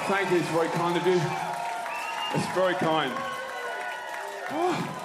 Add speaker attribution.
Speaker 1: thank you. It's very kind of you. It's very kind. Oh.